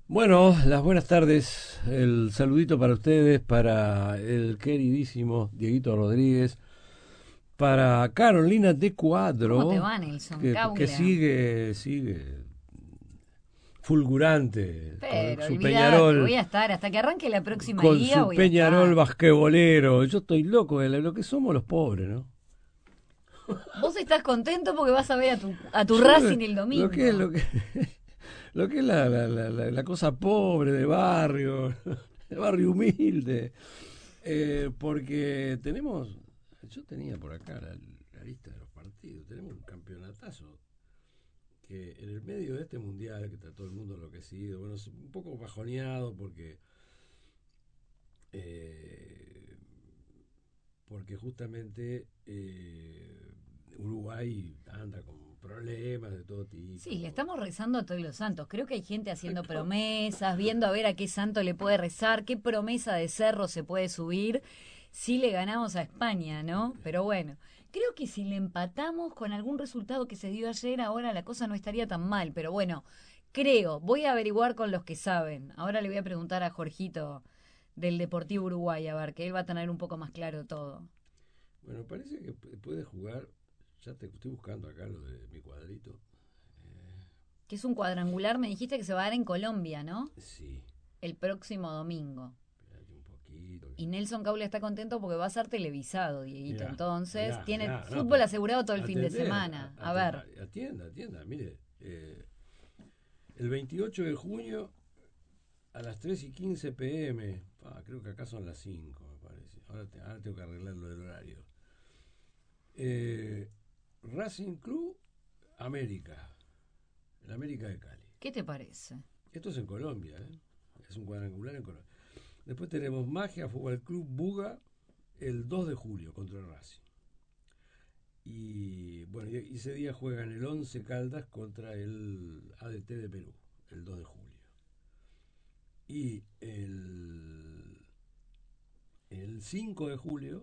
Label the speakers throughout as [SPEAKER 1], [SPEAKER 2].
[SPEAKER 1] Bueno, las buenas tardes, el saludito para ustedes, para el queridísimo Dieguito Rodríguez, para Carolina de
[SPEAKER 2] ¿Cómo te
[SPEAKER 1] Cuadro,
[SPEAKER 2] va, Nelson
[SPEAKER 1] que
[SPEAKER 2] Caula?
[SPEAKER 1] sigue fulgurante
[SPEAKER 2] Pero olvídate, voy a estar hasta que arranque la próxima
[SPEAKER 1] con
[SPEAKER 2] liga,
[SPEAKER 1] su
[SPEAKER 2] voy a
[SPEAKER 1] Peñarol
[SPEAKER 2] estar.
[SPEAKER 1] basquetbolero. Yo estoy loco de lo que somos los pobres, ¿no?
[SPEAKER 2] Vos estás contento porque vas a ver a tu
[SPEAKER 1] Yo
[SPEAKER 2] Racing el
[SPEAKER 1] lo que es
[SPEAKER 2] domingo.
[SPEAKER 1] lo que lo que es la cosa pobre de barrio, de barrio humilde. Porque yo tenía por acá la lista de los partidos, tenemos un campeonatazo que en el medio de este mundial que está todo el mundo enloquecido, bueno, es un poco bajoneado eh, porque justamente Uruguay anda con problemas de todo
[SPEAKER 2] Sí, le
[SPEAKER 1] tipo.
[SPEAKER 2] estamos rezando a todos los santos. Creo que hay gente haciendo
[SPEAKER 1] No,
[SPEAKER 2] promesas, viendo a ver a qué santo le puede rezar, qué promesa de cerro se puede subir si le ganamos a España, ¿no? Pero bueno, creo que si le empatamos con algún resultado que se dio ayer, ahora la cosa no estaría tan mal. Pero bueno, creo, voy a averiguar con los que saben. Ahora le voy a preguntar a Jorgito del Deportivo Uruguay, a ver, que él va a tener un poco más claro todo.
[SPEAKER 1] bueno, parece que puede jugar, ya te estoy buscando acá lo de mi cuadrito.
[SPEAKER 2] Que es un cuadrangular, me dijiste que se va a dar en Colombia, ¿no?
[SPEAKER 1] Sí,
[SPEAKER 2] El próximo domingo.
[SPEAKER 1] espérate un poquito.
[SPEAKER 2] Y Nelson Caule está contento porque va a ser televisado, Dieguito.
[SPEAKER 1] Mirá,
[SPEAKER 2] Entonces, tiene
[SPEAKER 1] no,
[SPEAKER 2] fútbol
[SPEAKER 1] pero
[SPEAKER 2] asegurado todo el fin de
[SPEAKER 1] atendé,
[SPEAKER 2] semana. A ver,
[SPEAKER 1] atienda, mire, el 28 de junio a las 3:15 p.m., creo que acá son las 5, me parece, ahora tengo que arreglar lo del horario. Eh, Racing Club América, el América de Cali.
[SPEAKER 2] ¿qué te parece?
[SPEAKER 1] Esto es en Colombia, ¿eh? Es un cuadrangular en Colombia. Después tenemos Magia Fútbol Club Buga el 2 de julio contra el Racing. Y bueno, y ese día juegan el 11 Caldas contra el ADT de Perú, el 2 de julio. Y el 5 de julio,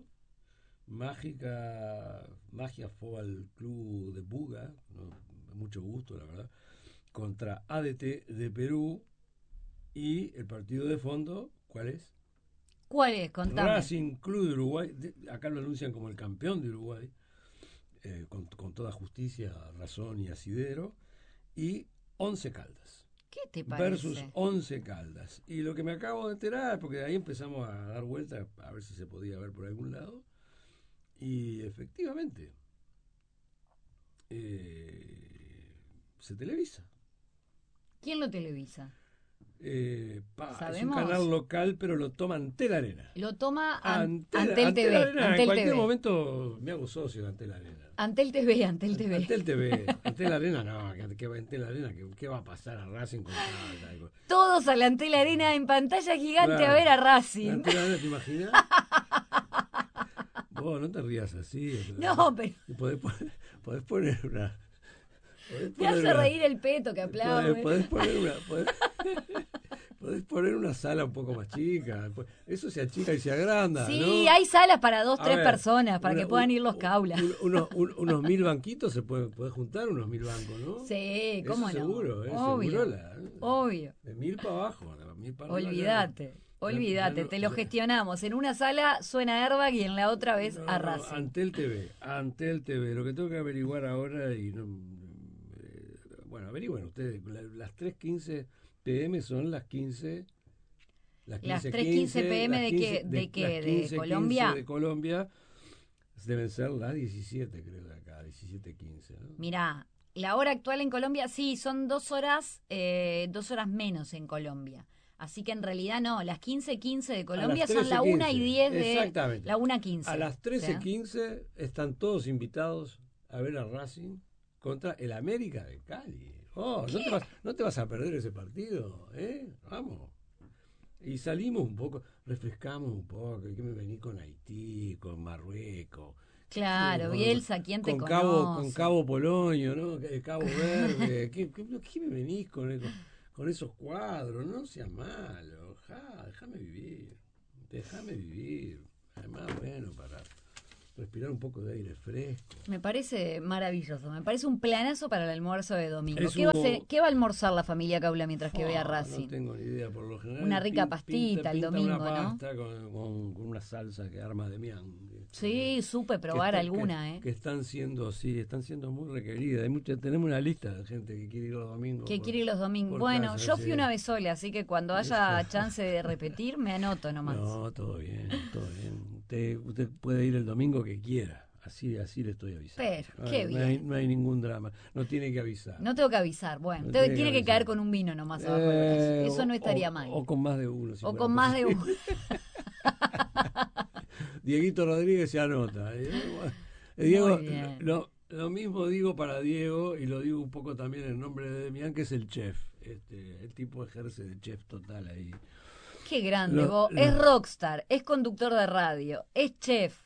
[SPEAKER 1] Magia Fútbol Club de Buga, ¿no? Mucho gusto, la verdad, contra ADT de Perú. Y el partido de fondo, ¿cuál es?
[SPEAKER 2] ¿Cuál es? Contame.
[SPEAKER 1] Racing Club de Uruguay, acá lo anuncian como el campeón de Uruguay, con toda justicia, razón y asidero, y 11 Caldas
[SPEAKER 2] ¿Qué te
[SPEAKER 1] versus
[SPEAKER 2] parece?
[SPEAKER 1] 11 Caldas. Y lo que me acabo de enterar, porque de ahí empezamos a dar vueltas a ver si se podía ver por algún lado, y efectivamente se televisa.
[SPEAKER 2] ¿Quién lo televisa?
[SPEAKER 1] Es un canal
[SPEAKER 2] ¿Sabemos?
[SPEAKER 1] local, pero lo toma ante la arena.
[SPEAKER 2] Lo toma Antel
[SPEAKER 1] Antel
[SPEAKER 2] TV.
[SPEAKER 1] Arena, en
[SPEAKER 2] Antel
[SPEAKER 1] cualquier
[SPEAKER 2] TV.
[SPEAKER 1] momento me hago socio de Antel Arena.
[SPEAKER 2] Antel TV, Antel TV.
[SPEAKER 1] Antel TV, Antel Arena no, que va Antel Arena, ¿qué va a pasar a Racing con tal?
[SPEAKER 2] Todos al Antel Arena en pantalla gigante a
[SPEAKER 1] Claro,
[SPEAKER 2] ver a Racing.
[SPEAKER 1] Antel Arena, ¿te imaginas? Vos no te rías así,
[SPEAKER 2] No, pero
[SPEAKER 1] podés poner, podés poner una, podés
[SPEAKER 2] me
[SPEAKER 1] poner
[SPEAKER 2] hace
[SPEAKER 1] una,
[SPEAKER 2] reír el Peto que aplaude.
[SPEAKER 1] podés poner una sala un poco más chica, eso se achica y se agranda,
[SPEAKER 2] Sí,
[SPEAKER 1] ¿no?
[SPEAKER 2] hay salas para dos,
[SPEAKER 1] A
[SPEAKER 2] tres
[SPEAKER 1] ver,
[SPEAKER 2] personas, para que puedan ir los caulas.
[SPEAKER 1] unos 1000 banquitos puede juntar, unos 1000 bancos, ¿no?
[SPEAKER 2] Sí,
[SPEAKER 1] Eso
[SPEAKER 2] cómo no.
[SPEAKER 1] seguro, seguro
[SPEAKER 2] Obvio, obvio.
[SPEAKER 1] de 1000 para abajo, de 1000 para arriba ya no,
[SPEAKER 2] Olvídate,
[SPEAKER 1] ya
[SPEAKER 2] olvídate.
[SPEAKER 1] no,
[SPEAKER 2] Te lo gestionamos. En una sala suena Airbag y en la otra vez a
[SPEAKER 1] no,
[SPEAKER 2] Racing.
[SPEAKER 1] Antel TV, lo que tengo que averiguar ahora y no, bueno, averigüen ustedes, las 3:15 p.m. son las
[SPEAKER 2] Las
[SPEAKER 1] quince
[SPEAKER 2] 3:15
[SPEAKER 1] quince
[SPEAKER 2] pm
[SPEAKER 1] las
[SPEAKER 2] de
[SPEAKER 1] 15
[SPEAKER 2] qué,
[SPEAKER 1] de
[SPEAKER 2] de
[SPEAKER 1] las
[SPEAKER 2] qué, de
[SPEAKER 1] 15:15
[SPEAKER 2] Colombia.
[SPEAKER 1] de Colombia, deben ser las 17, creo, de acá, 17:15, ¿no?
[SPEAKER 2] Mirá, la hora actual en Colombia, sí, son 2 horas menos en Colombia. Así que en realidad no, las 15:15 de
[SPEAKER 1] A las
[SPEAKER 2] Colombia son
[SPEAKER 1] trece
[SPEAKER 2] la una y
[SPEAKER 1] quince
[SPEAKER 2] 10 de
[SPEAKER 1] exactamente.
[SPEAKER 2] la una
[SPEAKER 1] A
[SPEAKER 2] quince.
[SPEAKER 1] las
[SPEAKER 2] ¿Sí?
[SPEAKER 1] 13:15 están todos invitados a ver a Racing contra el América de Cali. Oh, no te vas a perder ese partido, ¿eh? Vamos. Y salimos un poco, refrescamos un poco, que me vení con Haití, con Marruecos,
[SPEAKER 2] Claro, Bielsa, ¿quién te
[SPEAKER 1] con
[SPEAKER 2] conoce?
[SPEAKER 1] Cabo Polonio, ¿no? Cabo Verde. ¿Qué me venís con esos cuadros? No seas malo, déjame vivir, déjame vivir. Además, bueno, respirar un poco de aire fresco.
[SPEAKER 2] Me parece maravilloso, me parece un planazo para el almuerzo de domingo.
[SPEAKER 1] Es
[SPEAKER 2] ¿Qué va a almorzar la familia Caula mientras que vea
[SPEAKER 1] No
[SPEAKER 2] Racing?
[SPEAKER 1] tengo ni idea, por lo general.
[SPEAKER 2] Una rica pastita el domingo,
[SPEAKER 1] una
[SPEAKER 2] ¿no?
[SPEAKER 1] pasta con una salsa que arma de miang.
[SPEAKER 2] Sí, supe probar alguna, ¿eh?
[SPEAKER 1] Que están siendo muy requeridas. Tenemos una lista de gente que quiere ir los domingos.
[SPEAKER 2] Que quiere ir los domingos. Bueno,
[SPEAKER 1] casa,
[SPEAKER 2] yo
[SPEAKER 1] sí.
[SPEAKER 2] fui una vez sola, así que cuando haya chance de repetir, me anoto nomás.
[SPEAKER 1] No, todo bien, todo bien. Usted puede ir el domingo que quiera. Así le estoy avisando.
[SPEAKER 2] Pero, qué bien.
[SPEAKER 1] No hay ningún drama. No tiene que avisar.
[SPEAKER 2] No tengo que avisar. Bueno,
[SPEAKER 1] No
[SPEAKER 2] tiene que caer con un vino nomás abajo del brazo. Eso no estaría mal.
[SPEAKER 1] O con más de uno.
[SPEAKER 2] O con más de uno.
[SPEAKER 1] Dieguito Rodríguez se anota. Diego,
[SPEAKER 2] Muy bien.
[SPEAKER 1] lo mismo digo para Diego y lo digo un poco también en nombre de Demián, que es el chef. El tipo ejerce de chef total ahí.
[SPEAKER 2] Qué grande, vos. Es rockstar, es conductor de radio, es chef.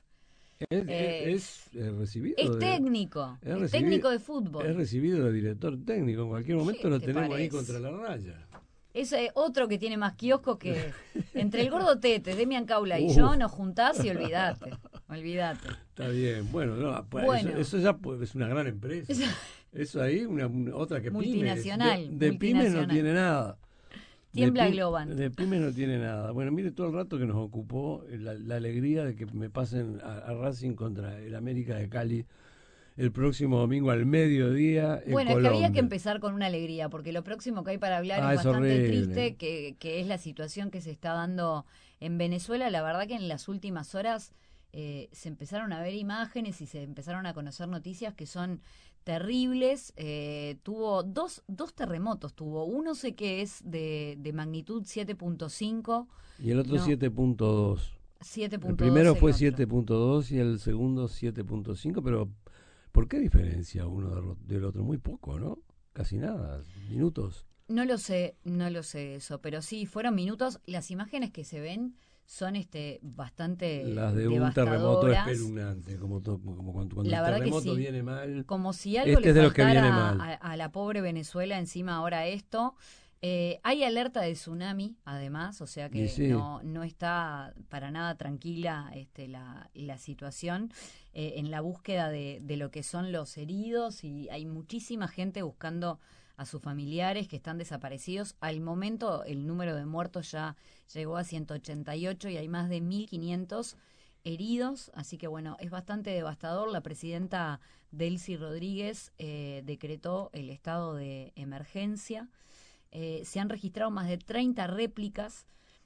[SPEAKER 1] Es recibido.
[SPEAKER 2] Es técnico. Es técnico de fútbol.
[SPEAKER 1] Es recibido de director técnico. En cualquier momento lo tenemos
[SPEAKER 2] parece?
[SPEAKER 1] ahí contra la raya.
[SPEAKER 2] Es otro que tiene más kioscos que... Entre el gordo Tete, Demian Caula y yo nos juntás y olvidate.
[SPEAKER 1] Está bien. Bueno, no, pues
[SPEAKER 2] Bueno.
[SPEAKER 1] Eso ya es una gran empresa. Eso ahí, otra que
[SPEAKER 2] multinacional.
[SPEAKER 1] pymes. De pymes no tiene nada.
[SPEAKER 2] Tiembla Globan.
[SPEAKER 1] De pymes no tiene nada. Bueno, mire todo el rato que nos ocupó la alegría de que me pasen a Racing contra el América de Cali el próximo domingo al mediodía en
[SPEAKER 2] Bueno,
[SPEAKER 1] Colombia.
[SPEAKER 2] es que había que empezar con una alegría, porque lo próximo que hay para hablar es bastante triste, que es la situación que se está dando en Venezuela. La verdad que en las últimas horas se empezaron a ver imágenes y se empezaron a conocer noticias que son terribles. Tuvo dos terremotos, uno sé que es de magnitud 7.5
[SPEAKER 1] y el otro 7.2.
[SPEAKER 2] 7.2.
[SPEAKER 1] El primero fue 7.2 y el segundo 7.5, pero ¿por qué diferencia uno del otro? Muy poco, ¿no? Casi nada, minutos.
[SPEAKER 2] No lo sé eso, pero sí, fueron minutos. Las imágenes que se ven son bastante
[SPEAKER 1] las de un terremoto espeluznante, como cuando
[SPEAKER 2] la
[SPEAKER 1] el
[SPEAKER 2] terremoto
[SPEAKER 1] sí. Viene mal.
[SPEAKER 2] Como si algo le faltara a la pobre Venezuela, encima ahora esto. Hay alerta de tsunami, además, o sea que sí. no está para nada tranquila la situación en la búsqueda de lo que son los heridos, y hay muchísima gente buscando a sus familiares que están desaparecidos. Al momento el número de muertos ya llegó a 188 y hay más de 1.500 heridos, así que bueno, es bastante devastador. La presidenta Delcy Rodríguez decretó el estado de emergencia. Se han registrado más de 30 réplicas,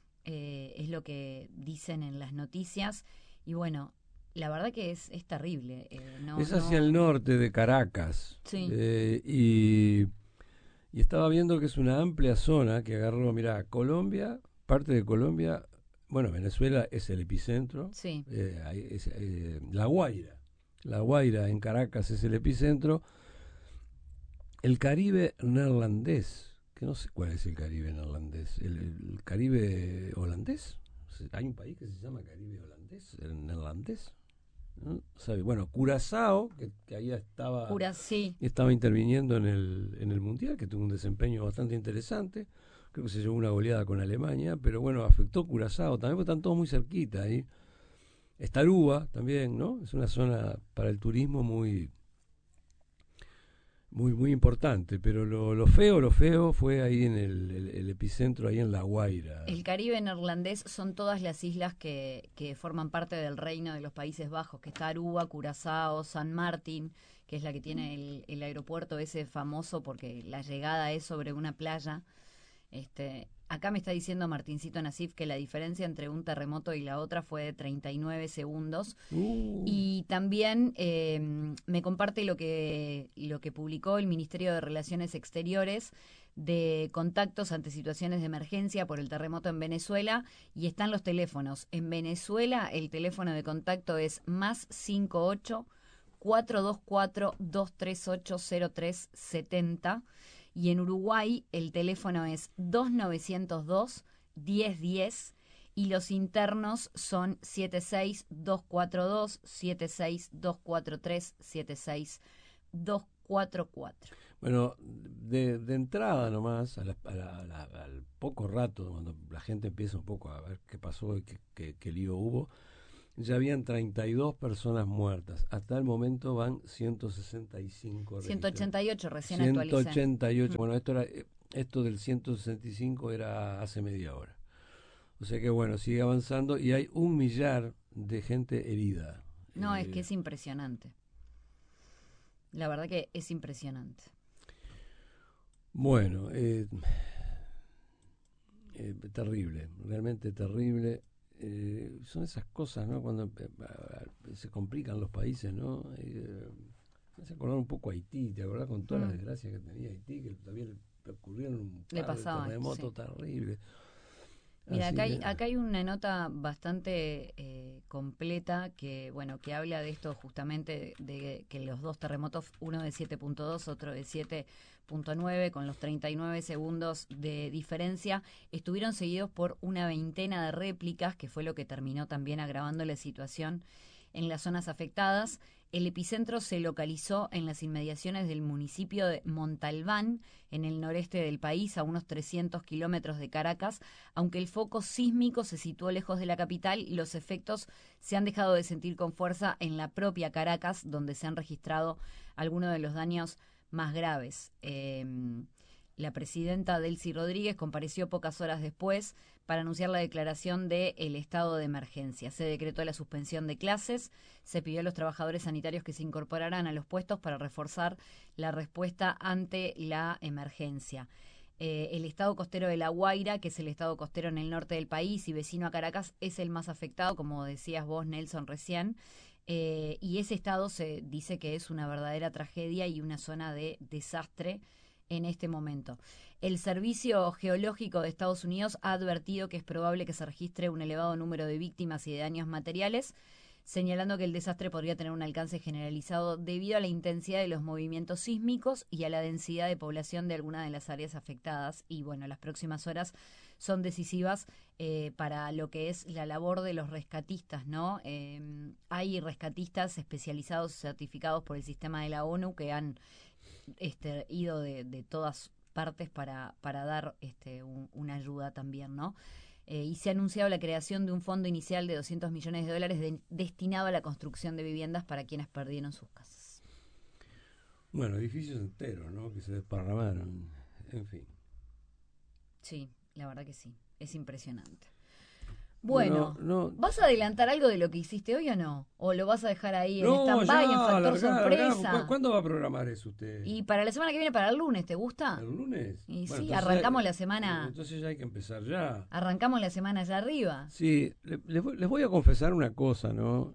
[SPEAKER 2] es lo que dicen en las noticias, y bueno, la verdad que es terrible.
[SPEAKER 1] Es hacia el norte de Caracas,
[SPEAKER 2] sí.
[SPEAKER 1] Y estaba viendo que es una amplia zona que agarró, mirá, Colombia, parte de Colombia, bueno, Venezuela es el epicentro,
[SPEAKER 2] sí.
[SPEAKER 1] La Guaira en Caracas es el epicentro, el Caribe neerlandés, que no sé cuál es el Caribe neerlandés, el Caribe holandés, hay un país que se llama Caribe holandés, el neerlandés, ¿no? ¿Sabe? Bueno, Curazao, que ahí estaba interviniendo en el Mundial, que tuvo un desempeño bastante interesante, creo que se llevó una goleada con Alemania, pero bueno, afectó Curazao también, porque están todos muy cerquita ahí. Está Aruba también, ¿no? Es una zona para el turismo muy importante, pero lo feo fue ahí en el epicentro, ahí en La Guaira.
[SPEAKER 2] El Caribe neerlandés son todas las islas que forman parte del reino de los Países Bajos, que está Aruba, Curazao, San Martín, que es la que tiene el aeropuerto ese famoso porque la llegada es sobre una playa. Acá me está diciendo Martincito Nasif que la diferencia entre un terremoto y la otra fue de 39 segundos. Y también me comparte lo que publicó el Ministerio de Relaciones Exteriores de contactos ante situaciones de emergencia por el terremoto en Venezuela, y están los teléfonos. En Venezuela el teléfono de contacto es +58 424 238 0370. Y en Uruguay el teléfono es 2902-1010 y los internos son 76242, 76243, 76244.
[SPEAKER 1] Bueno, de entrada nomás, al poco rato, cuando la gente empieza un poco a ver qué pasó y qué lío hubo, ya habían 32 personas muertas. Hasta el momento van 165 registrados.
[SPEAKER 2] 188 recién actualicé.
[SPEAKER 1] 188. Bueno, esto del 165 era hace media hora. O sea que bueno, sigue avanzando y hay 1 millar de gente herida.
[SPEAKER 2] No, es que es impresionante. La verdad que es impresionante.
[SPEAKER 1] Bueno, terrible, realmente terrible. Son esas cosas, ¿no? Cuando se complican los países, ¿no? Me hace acordar un poco a Haití, ¿te acordás con todas las desgracias que tenía Haití? Que también le ocurrieron un par de terremotos terribles.
[SPEAKER 2] Mira, acá hay una nota bastante completa que habla de esto justamente, de que los dos terremotos, uno de 7.2, otro de 7.9, con los 39 segundos de diferencia, estuvieron seguidos por una veintena de réplicas, que fue lo que terminó también agravando la situación en las zonas afectadas. El epicentro se localizó en las inmediaciones del municipio de Montalbán, en el noreste del país, a unos 300 kilómetros de Caracas. Aunque el foco sísmico se situó lejos de la capital, los efectos se han dejado de sentir con fuerza en la propia Caracas, donde se han registrado algunos de los daños más graves. La presidenta Delcy Rodríguez compareció pocas horas después para anunciar la declaración del estado de emergencia. Se decretó la suspensión de clases, se pidió a los trabajadores sanitarios que se incorporaran a los puestos para reforzar la respuesta ante la emergencia. El estado costero de La Guaira, que es el estado costero en el norte del país y vecino a Caracas, es el más afectado, como decías vos, Nelson, recién. Y ese estado se dice que es una verdadera tragedia y una zona de desastre en este momento. El Servicio Geológico de Estados Unidos ha advertido que es probable que se registre un elevado número de víctimas y de daños materiales, señalando que el desastre podría tener un alcance generalizado debido a la intensidad de los movimientos sísmicos y a la densidad de población de algunas de las áreas afectadas. Y bueno, las próximas horas son decisivas para lo que es la labor de los rescatistas, ¿no? Hay rescatistas especializados certificados por el sistema de la ONU que han ido de todas partes para dar una ayuda también, ¿no? Y se ha anunciado la creación de un fondo inicial de $200 millones destinado a la construcción de viviendas para quienes perdieron sus casas.
[SPEAKER 1] Bueno, edificios enteros, ¿no? Que se desparramaron, en fin.
[SPEAKER 2] Sí, la verdad que sí, es impresionante. Bueno,
[SPEAKER 1] no,
[SPEAKER 2] ¿vas a adelantar algo de lo que hiciste hoy o no? ¿O lo vas a dejar ahí en stand-by, en factor sorpresa?
[SPEAKER 1] ¿Cuándo va a programar eso usted?
[SPEAKER 2] Y para la semana que viene, para el lunes, ¿te gusta?
[SPEAKER 1] ¿El lunes?
[SPEAKER 2] Y bueno, sí, arrancamos la semana.
[SPEAKER 1] Entonces ya hay que empezar ya.
[SPEAKER 2] Arrancamos la semana allá arriba.
[SPEAKER 1] Sí, les voy a confesar una cosa, ¿no?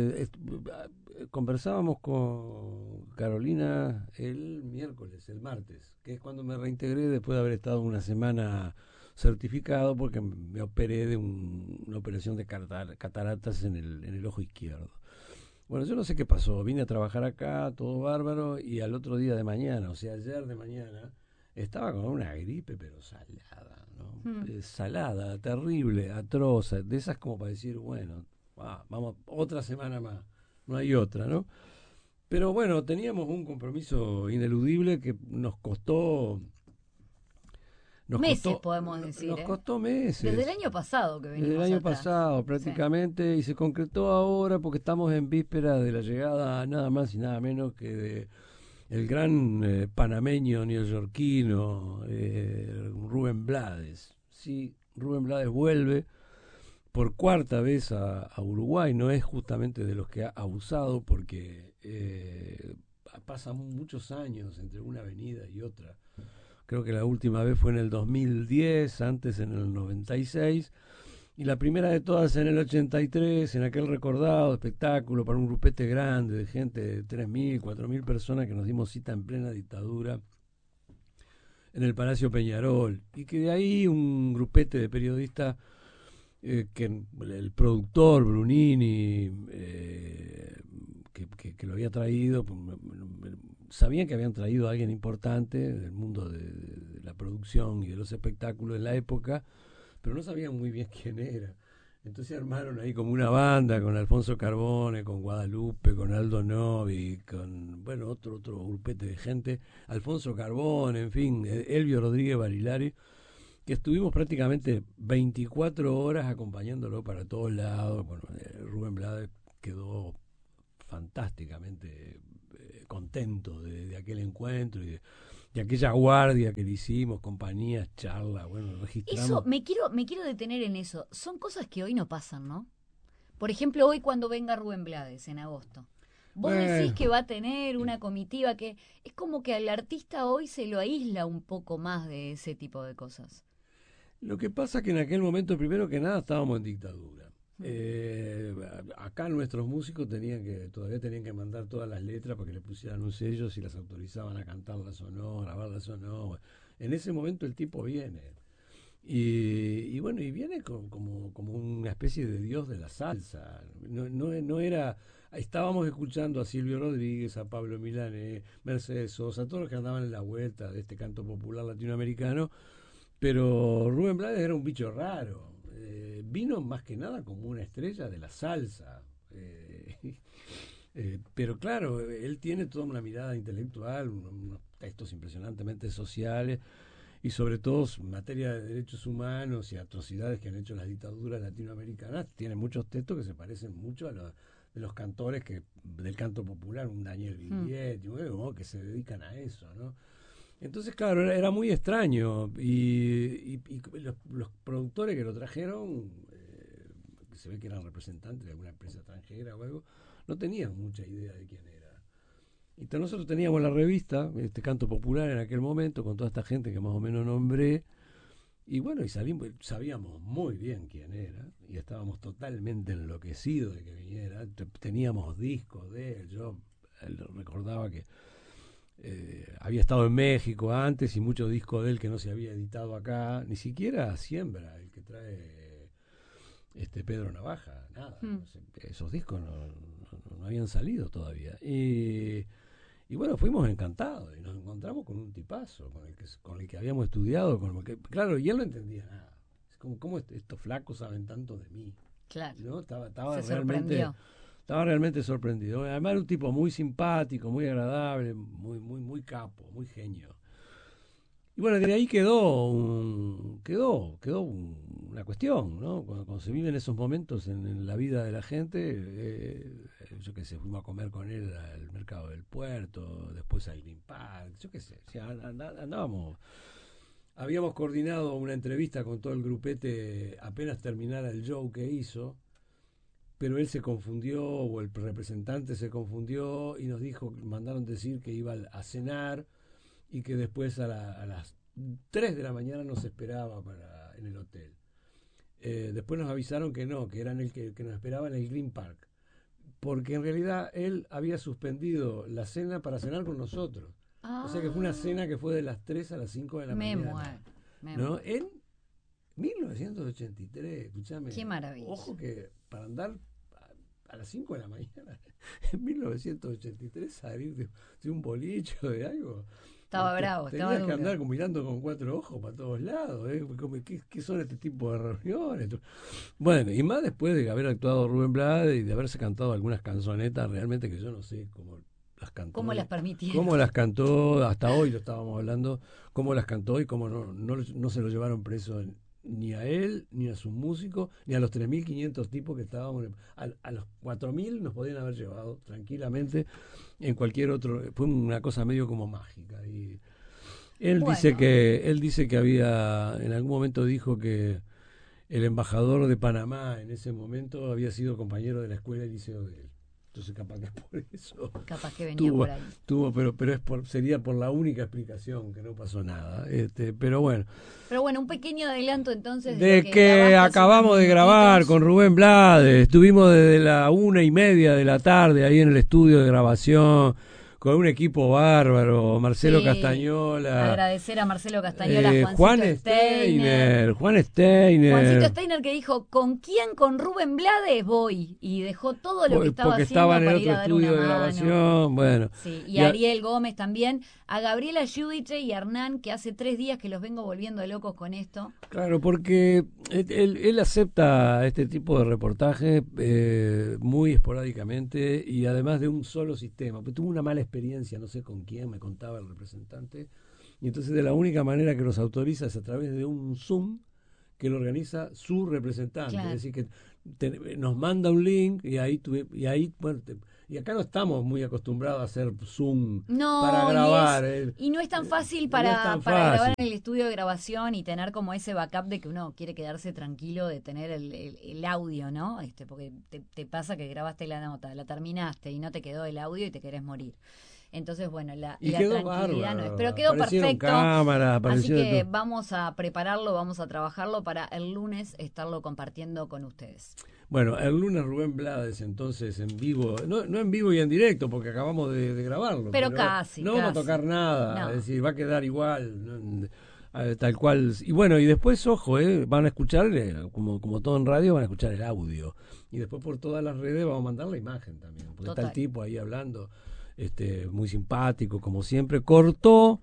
[SPEAKER 1] Conversábamos con Carolina el martes, que es cuando me reintegré después de haber estado una semana certificado porque me operé de una operación de cataratas en el ojo izquierdo. Bueno, yo no sé qué pasó, vine a trabajar acá, todo bárbaro, y al otro día de mañana, o sea, ayer de mañana, estaba con una gripe, pero salada, ¿no? Salada, terrible, atroz, de esas como para decir, bueno, vamos, otra semana más, no hay otra, ¿no? Pero bueno, teníamos un compromiso ineludible que nos costó...
[SPEAKER 2] meses, podemos decir.
[SPEAKER 1] Nos costó meses.
[SPEAKER 2] Desde el año pasado que venimos.
[SPEAKER 1] Desde el año
[SPEAKER 2] atrás.
[SPEAKER 1] pasado, prácticamente, sí. Y se concretó ahora porque estamos en víspera de la llegada nada más y nada menos que de el gran panameño neoyorquino Rubén Blades. Sí, Rubén Blades vuelve por cuarta vez a Uruguay. No es justamente de los que ha abusado porque pasan muchos años entre una avenida y otra. Creo que la última vez fue en el 2010, antes en el 96, y la primera de todas en el 83, en aquel recordado espectáculo para un grupete grande de gente de 3.000, 4.000 personas que nos dimos cita en plena dictadura en el Palacio Peñarol, y que de ahí un grupete de periodistas, que el productor Brunini, que lo había traído, sabían que habían traído a alguien importante del mundo de la producción y de los espectáculos en la época, pero no sabían muy bien quién era. Entonces armaron ahí como una banda con Alfonso Carbone, con Guadalupe, con Aldo Novi, con bueno otro grupete de gente, Alfonso Carbone, en fin, Elvio Rodríguez Barilari, que estuvimos prácticamente 24 horas acompañándolo para todos lados. Bueno, Rubén Blades quedó fantásticamente contento de aquel encuentro y de aquella guardia que le hicimos, compañías, charlas, bueno, registramos.
[SPEAKER 2] Eso, me quiero detener en eso. Son cosas que hoy no pasan, ¿no? Por ejemplo, hoy cuando venga Rubén Blades en agosto. Vos decís que va a tener una comitiva que es como que al artista hoy se lo aísla un poco más de ese tipo de cosas.
[SPEAKER 1] Lo que pasa que en aquel momento, primero que nada, estábamos en dictadura. Acá nuestros músicos todavía tenían que mandar todas las letras para que le pusieran un sello si las autorizaban a cantarlas o no, grabarlas o no. En ese momento el tipo viene. Y bueno, y viene como una especie de dios de la salsa. No era. Estábamos escuchando a Silvio Rodríguez, a Pablo Milanés, Mercedes Sosa, todos los que andaban en la vuelta de este canto popular latinoamericano. Pero Rubén Blades era un bicho raro. Vino más que nada como una estrella de la salsa. Pero claro, él tiene toda una mirada intelectual, unos textos impresionantemente sociales y sobre todo en materia de derechos humanos y atrocidades que han hecho las dictaduras latinoamericanas. Tiene muchos textos que se parecen mucho a los de los cantores del canto popular, un Daniel Viglietti, que se dedican a eso, ¿no? Entonces, claro, era muy extraño y los productores que lo trajeron, que se ve que eran representantes de alguna empresa extranjera o algo, no tenían mucha idea de quién era. Entonces nosotros teníamos la revista, este Canto Popular en aquel momento, con toda esta gente que más o menos nombré, y bueno, y sabíamos muy bien quién era, y estábamos totalmente enloquecidos de que viniera. Teníamos discos de él, yo recordaba que había estado en México antes y muchos discos de él que no se había editado acá, ni siquiera Siembra, el que trae Pedro Navaja, nada, esos discos no habían salido todavía. Y bueno, fuimos encantados y nos encontramos con un tipazo, con el que habíamos estudiado, claro, y él no entendía nada. Es como, ¿cómo estos flacos saben tanto de mí?
[SPEAKER 2] Claro.
[SPEAKER 1] ¿No? Estaba
[SPEAKER 2] Se
[SPEAKER 1] realmente
[SPEAKER 2] sorprendió.
[SPEAKER 1] Estaba realmente sorprendido. Además era un tipo muy simpático, muy agradable, muy capo, muy genio. Y bueno, de ahí quedó una cuestión, ¿no? Cuando se viven esos momentos en la vida de la gente, yo qué sé, fuimos a comer con él al mercado del puerto, después al Green Park, yo qué sé, o sea, andábamos. Habíamos coordinado una entrevista con todo el grupete apenas terminara el show que hizo, pero él se confundió, o el representante se confundió y nos mandaron decir que iba a cenar y que después a las 3 de la mañana nos esperaba en el hotel. Después nos avisaron que no, que eran que nos esperaba en el Green Park, porque en realidad él había suspendido la cena para cenar con nosotros. O sea que fue una cena que fue de las 3 a las 5 de la mañana. ¿No? En 1983, escúchame.
[SPEAKER 2] Qué maravilla.
[SPEAKER 1] Ojo que para andar a las 5 de la mañana, en 1983, salir de un bolicho, de algo.
[SPEAKER 2] Estaba bravo, estaba duro.
[SPEAKER 1] Tenías que andar mirando con 4 ojos para todos lados. ¿Qué son este tipo de reuniones? Bueno, y más después de haber actuado Rubén Blades y de haberse cantado algunas canzonetas, realmente que yo no sé cómo las cantó.
[SPEAKER 2] ¿Cómo las permitieron?
[SPEAKER 1] ¿Cómo las cantó? Hasta hoy lo estábamos hablando. ¿Cómo las cantó y cómo no se lo llevaron preso ni a él, ni a sus músicos, ni a los 3.500 tipos que estábamos. A los 4.000 nos podían haber llevado tranquilamente en cualquier otro. Fue una cosa medio como mágica. Y él dice que había, en algún momento dijo que el embajador de Panamá en ese momento había sido compañero de la escuela y liceo de él. Entonces capaz que es por eso.
[SPEAKER 2] Capaz que venía por ahí.
[SPEAKER 1] Pero sería por la única explicación, que no pasó nada. Pero bueno.
[SPEAKER 2] Pero bueno, un pequeño adelanto entonces
[SPEAKER 1] de que acabamos de grabar con Rubén Blades. Estuvimos desde la 1:30 de la tarde ahí en el estudio de grabación con un equipo bárbaro, Marcelo Castañola.
[SPEAKER 2] Agradecer a Marcelo Castañola,
[SPEAKER 1] Juancito Steiner. Juancito
[SPEAKER 2] Steiner que dijo, ¿con quién? Con Rubén Blades voy. Y dejó todo lo que estaba
[SPEAKER 1] porque
[SPEAKER 2] haciendo
[SPEAKER 1] estaba en el
[SPEAKER 2] para
[SPEAKER 1] otro
[SPEAKER 2] ir a dar
[SPEAKER 1] estudio
[SPEAKER 2] una
[SPEAKER 1] de
[SPEAKER 2] mano.
[SPEAKER 1] Grabación. Bueno.
[SPEAKER 2] Sí, y a Ariel Gómez también, a Gabriela Giudice y a Hernán, que hace 3 días que los vengo volviendo locos con esto.
[SPEAKER 1] Claro, porque él acepta este tipo de reportajes muy esporádicamente y además de un solo sistema. Pero tuvo una mala experiencia, no sé con quién, me contaba el representante, Y entonces de la única manera que nos autoriza es a través de un Zoom que lo organiza su representante.
[SPEAKER 2] Claro.
[SPEAKER 1] Es decir, que nos manda un link y ahí bueno, y acá no estamos muy acostumbrados a hacer Zoom para grabar.
[SPEAKER 2] Y no es tan fácil
[SPEAKER 1] no
[SPEAKER 2] para,
[SPEAKER 1] es tan
[SPEAKER 2] para
[SPEAKER 1] fácil.
[SPEAKER 2] grabar en el estudio de grabación y tener como ese backup de que uno quiere quedarse tranquilo de tener el audio, ¿no? Porque te pasa que grabaste la nota, la terminaste y no te quedó el audio y te querés morir. Entonces, bueno, la tranquilidad
[SPEAKER 1] bárbaro.
[SPEAKER 2] no es. Pero quedó
[SPEAKER 1] Aparecieron
[SPEAKER 2] perfecto.
[SPEAKER 1] cámaras,
[SPEAKER 2] Así que
[SPEAKER 1] todo.
[SPEAKER 2] vamos a prepararlo, vamos a trabajarlo para el lunes estarlo compartiendo con ustedes.
[SPEAKER 1] Bueno, el lunes Rubén Blades, entonces en vivo, no en vivo y en directo, porque acabamos de grabarlo.
[SPEAKER 2] Pero casi.
[SPEAKER 1] No vamos a tocar nada,
[SPEAKER 2] No.
[SPEAKER 1] es decir, va a quedar igual, tal cual. Y bueno, y después, ojo, van a escuchar, como todo en radio, van a escuchar el audio. Y después por todas las redes vamos a mandar la imagen también, porque
[SPEAKER 2] Total.
[SPEAKER 1] está el tipo ahí hablando, muy simpático, como siempre. Cortó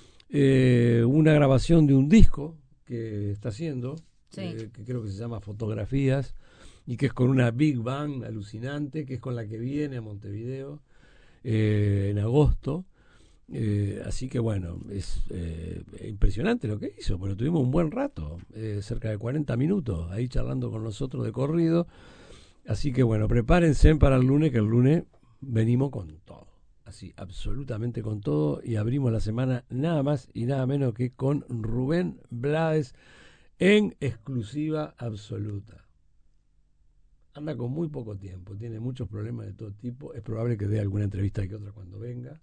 [SPEAKER 1] una grabación de un disco que está haciendo,
[SPEAKER 2] Sí.
[SPEAKER 1] que creo que se llama Fotografías, y que es con una Big Bang alucinante, que es con la que viene a Montevideo en agosto. Así que bueno, es impresionante lo que hizo, pero tuvimos un buen rato, cerca de 40 minutos, ahí charlando con nosotros de corrido. Así que bueno, prepárense para el lunes, que el lunes venimos con todo, así, absolutamente con todo, y abrimos la semana nada más y nada menos que con Rubén Blades en exclusiva absoluta. Anda con muy poco tiempo, tiene muchos problemas de todo tipo, es probable que dé alguna entrevista que otra cuando venga,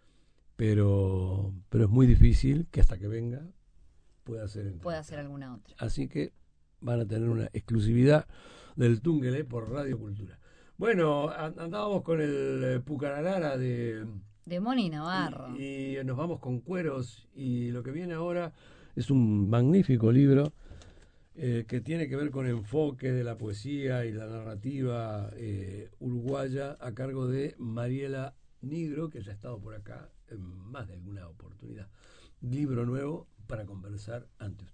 [SPEAKER 1] pero es muy difícil que hasta que venga pueda hacer
[SPEAKER 2] alguna otra.
[SPEAKER 1] Así que van a tener una exclusividad del Tungelé por Radio Cultura. Bueno, andábamos con el Pucararara de
[SPEAKER 2] Moni Navarro.
[SPEAKER 1] Y nos vamos con Cueros, y lo que viene ahora es un magnífico libro que tiene que ver con enfoque de la poesía y la narrativa uruguaya, a cargo de Mariela Nigro, que ya ha estado por acá en más de alguna oportunidad. Libro nuevo para conversar ante ustedes.